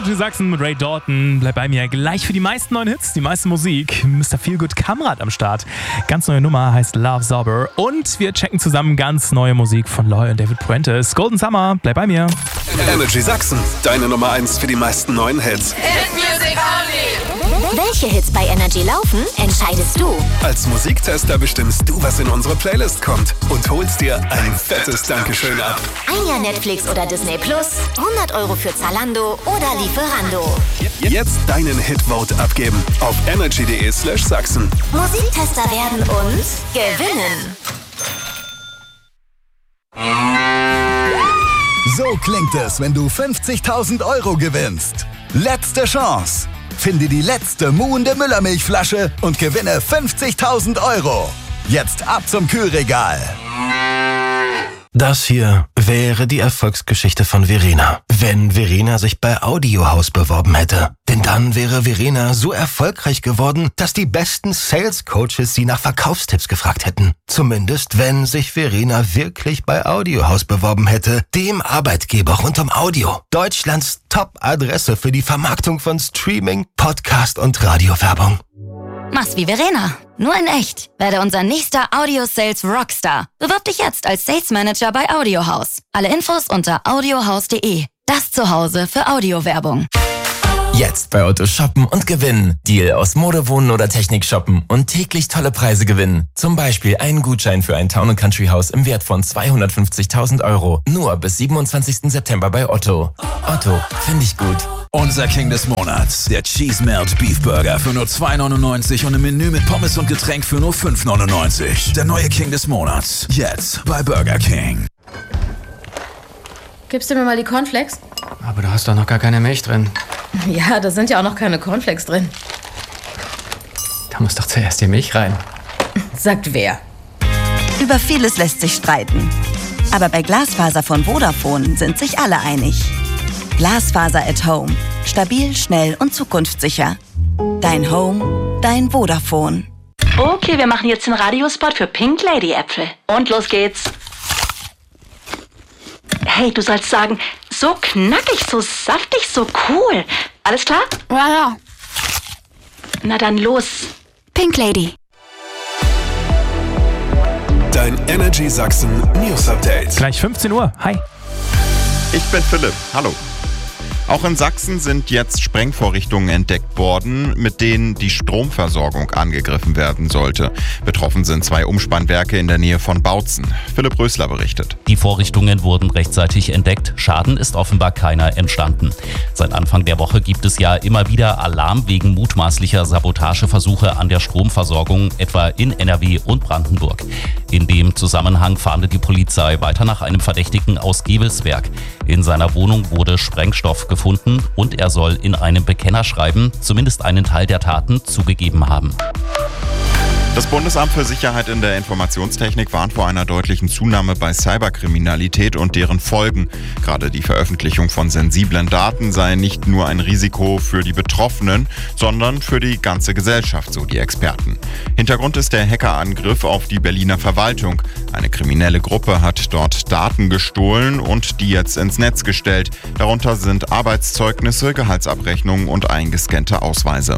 Energy Sachsen mit Ray Dalton. Bleib bei mir gleich für die meisten neuen Hits, die meiste Musik. Mr. Feelgood Kamrat am Start. Ganz neue Nummer heißt Love Sauber. Und wir checken zusammen ganz neue Musik von Loy und David Puentes. Golden Summer, bleib bei mir. Energy Sachsen, deine Nummer 1 für die meisten neuen Hits. Hit Music Only. Welche Hits bei Energy laufen, entscheidest du. Als Musiktester bestimmst du, was in unsere Playlist kommt und holst dir ein fettes Dankeschön ab. Ein Jahr Netflix oder Disney Plus, 100 € für Zalando oder Lieferando. Jetzt deinen Hitvote abgeben auf energy.de/Sachsen. Musiktester werden und gewinnen. So klingt es, wenn du 50.000 € gewinnst. Letzte Chance. Finde die letzte muhende Müllermilchflasche und gewinne 50.000 €. Jetzt ab zum Kühlregal. Das hier wäre die Erfolgsgeschichte von Verena, wenn Verena sich bei Audiohaus beworben hätte. Denn dann wäre Verena so erfolgreich geworden, dass die besten Sales-Coaches sie nach Verkaufstipps gefragt hätten. Zumindest, wenn sich Verena wirklich bei Audiohaus beworben hätte, dem Arbeitgeber rund um Audio. Deutschlands Top-Adresse für die Vermarktung von Streaming, Podcast und Radiowerbung. Mach's wie Verena, nur in echt. Werde unser nächster Audio-Sales Rockstar. Bewirb dich jetzt als Sales Manager bei Audiohaus. Alle Infos unter audiohaus.de. Das Zuhause für Audiowerbung. Jetzt bei Otto shoppen und gewinnen. Deal aus Mode, Wohnen oder Technik shoppen und täglich tolle Preise gewinnen. Zum Beispiel einen Gutschein für ein Town & Country Haus im Wert von 250.000 €. Nur bis 27. September bei Otto. Otto, finde ich gut. Unser King des Monats, der Cheese Melt Beef Burger für nur 2,99 und im Menü mit Pommes und Getränk für nur 5,99. Der neue King des Monats, jetzt bei Burger King. Gibst du mir mal die Cornflakes? Aber da hast doch noch gar keine Milch drin. Ja, da sind ja auch noch keine Cornflakes drin. Da muss doch zuerst die Milch rein. Sagt wer? Über vieles lässt sich streiten. Aber bei Glasfaser von Vodafone sind sich alle einig. Glasfaser at Home. Stabil, schnell und zukunftssicher. Dein Home, dein Vodafone. Okay, wir machen jetzt den Radiospot für Pink Lady Äpfel. Und los geht's. Hey, du sollst sagen, so knackig, so saftig, so cool. Alles klar? Ja. Na dann los. Pink Lady. Dein Energy Sachsen News Update. Gleich 15 Uhr. Hi. Ich bin Philipp. Hallo. Auch in Sachsen sind jetzt Sprengvorrichtungen entdeckt worden, mit denen die Stromversorgung angegriffen werden sollte. Betroffen sind 2 Umspannwerke in der Nähe von Bautzen. Philipp Rösler berichtet. Die Vorrichtungen wurden rechtzeitig entdeckt. Schaden ist offenbar keiner entstanden. Seit Anfang der Woche gibt es ja immer wieder Alarm wegen mutmaßlicher Sabotageversuche an der Stromversorgung, etwa in NRW und Brandenburg. In dem Zusammenhang fahndet die Polizei weiter nach einem Verdächtigen aus Gevelsberg. In seiner Wohnung wurde Sprengstoff gefunden und er soll in einem Bekennerschreiben zumindest einen Teil der Taten zugegeben haben. Das Bundesamt für Sicherheit in der Informationstechnik warnt vor einer deutlichen Zunahme bei Cyberkriminalität und deren Folgen. Gerade die Veröffentlichung von sensiblen Daten sei nicht nur ein Risiko für die Betroffenen, sondern für die ganze Gesellschaft, so die Experten. Hintergrund ist der Hackerangriff auf die Berliner Verwaltung. Eine kriminelle Gruppe hat dort Daten gestohlen und die jetzt ins Netz gestellt. Darunter sind Arbeitszeugnisse, Gehaltsabrechnungen und eingescannte Ausweise.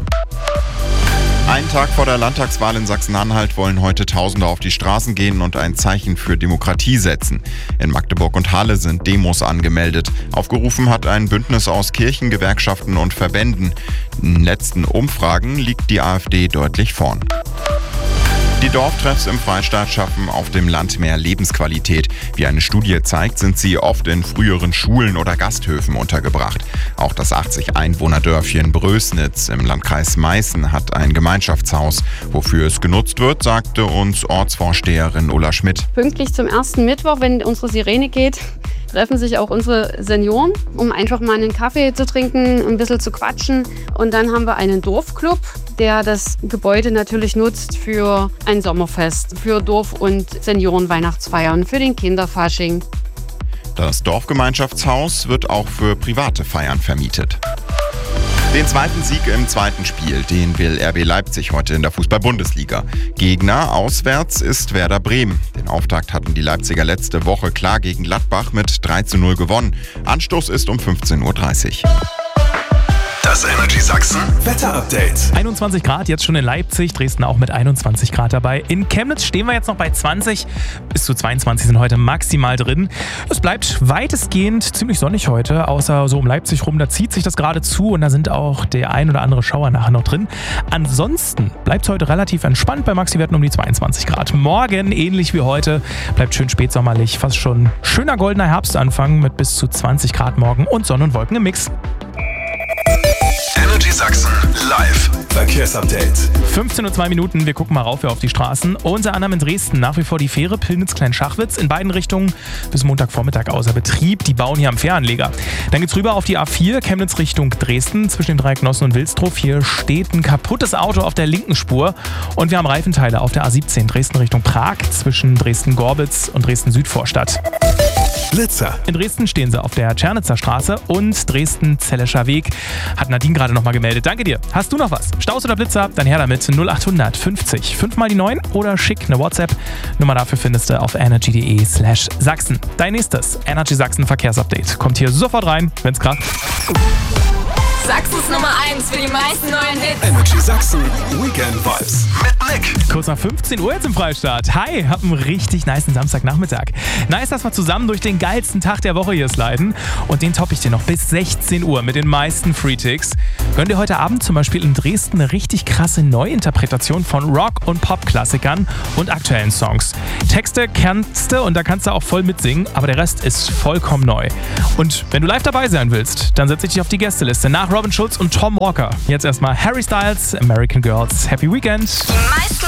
Einen Tag vor der Landtagswahl in Sachsen-Anhalt wollen heute Tausende auf die Straßen gehen und ein Zeichen für Demokratie setzen. In Magdeburg und Halle sind Demos angemeldet. Aufgerufen hat ein Bündnis aus Kirchen, Gewerkschaften und Verbänden. In den letzten Umfragen liegt die AfD deutlich vorn. Die Dorftreffs im Freistaat schaffen auf dem Land mehr Lebensqualität. Wie eine Studie zeigt, sind sie oft in früheren Schulen oder Gasthöfen untergebracht. Auch das 80-Einwohner-Dörfchen Brösnitz im Landkreis Meißen hat ein Gemeinschaftshaus. Wofür es genutzt wird, sagte uns Ortsvorsteherin Ulla Schmidt. Pünktlich zum ersten Mittwoch, wenn unsere Sirene geht, treffen sich auch unsere Senioren, um einfach mal einen Kaffee zu trinken, ein bisschen zu quatschen. Und dann haben wir einen Dorfclub, der das Gebäude natürlich nutzt für ein Sommerfest, für Dorf- und Seniorenweihnachtsfeiern, für den Kinderfasching. Das Dorfgemeinschaftshaus wird auch für private Feiern vermietet. Den zweiten Sieg im zweiten Spiel, den will RB Leipzig heute in der Fußball-Bundesliga. Gegner auswärts ist Werder Bremen. Den Auftakt hatten die Leipziger letzte Woche klar gegen Gladbach mit 3:0 gewonnen. Anstoß ist um 15:30 Uhr. Das Energy Sachsen Wetter-Update. 21 Grad jetzt schon in Leipzig, Dresden auch mit 21 Grad dabei. In Chemnitz stehen wir jetzt noch bei 20, bis zu 22 sind heute maximal drin. Es bleibt weitestgehend ziemlich sonnig heute, außer so um Leipzig rum, da zieht sich das gerade zu und da sind auch der ein oder andere Schauer nachher noch drin. Ansonsten bleibt es heute relativ entspannt bei Maxi-Werten um die 22 Grad. Morgen, ähnlich wie heute, bleibt schön spätsommerlich, fast schon schöner goldener Herbstanfang mit bis zu 20 Grad morgen und Sonne und Wolken im Mix. Energy Sachsen live Verkehrsupdate. 15:02 Uhr, wir gucken mal rauf auf die Straßen. Unter anderem in Dresden nach wie vor die Fähre Pillnitz-Klein-Schachwitz in beiden Richtungen bis Montagvormittag außer Betrieb. Die bauen hier am Fähranleger. Dann geht's rüber auf die A4 Chemnitz Richtung Dresden zwischen den Dreiecknossen und Wilsdruff. Hier steht ein kaputtes Auto auf der linken Spur und wir haben Reifenteile auf der A17 Dresden Richtung Prag zwischen Dresden-Gorbitz und Dresden-Südvorstadt. Blitzer. In Dresden stehen sie auf der Tschernitzer Straße und Dresden-Zellischer Weg. Hat Nadine gerade nochmal gemeldet. Danke dir. Hast du noch was? Staus oder Blitzer? Dann her damit 0800 50 5 mal die 9 oder schick eine WhatsApp. Nummer dafür findest du auf energy.de/Sachsen. Dein nächstes Energy Sachsen Verkehrsupdate kommt hier sofort rein, wenn's kracht. Sachsens Nummer 1 für die meisten neuen Hits. Energy Sachsen Weekend Vibes mit Nick. Kurz nach 15 Uhr jetzt im Freistaat. Hi, hab einen richtig nicen Samstagnachmittag. Nice, dass wir zusammen durch den geilsten Tag der Woche hier sliden. Und den toppe ich dir noch bis 16 Uhr mit den meisten Free-Ticks. Gönn dir heute Abend zum Beispiel in Dresden eine richtig krasse Neuinterpretation von Rock- und Pop-Klassikern und aktuellen Songs. Texte kennst du und da kannst du auch voll mitsingen, aber der Rest ist vollkommen neu. Und wenn du live dabei sein willst, dann setze ich dich auf die Gästeliste nach Robin Schulz und Tom Walker. Jetzt erstmal Harry Styles, American Girls. Happy Weekend!